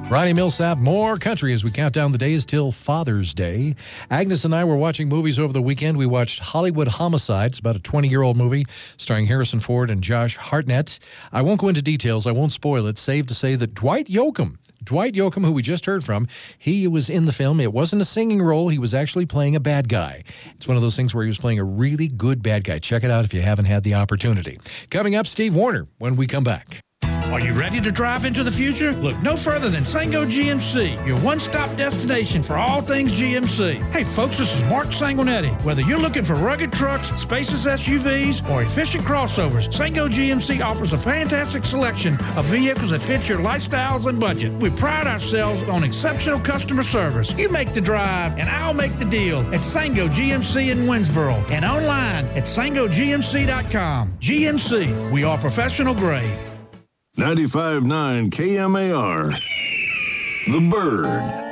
Ronnie Millsap, more country as we count down the days till Father's Day. Agnes and I were watching movies over the weekend. We watched Hollywood Homicide. It's about a 20-year-old movie starring Harrison Ford and Josh Hartnett. I won't go into details. I won't spoil it, save to say that Dwight Yoakam, who we just heard from, he was in the film. It wasn't a singing role. He was actually playing a bad guy. It's one of those things where he was playing a really good bad guy. Check it out if you haven't had the opportunity. Coming up, Steve Warner when we come back. Are you ready to drive into the future? Look no further than Sango GMC, your one-stop destination for all things GMC. Hey folks, this is Mark Sanguinetti. Whether you're looking for rugged trucks, spacious SUVs, or efficient crossovers, Sango GMC offers a fantastic selection of vehicles that fit your lifestyles and budget. We pride ourselves on exceptional customer service. You make the drive, and I'll make the deal at Sango GMC in Winsboro and online at sangogmc.com. GMC, we are professional grade. 95.9 KMAR, The Bird.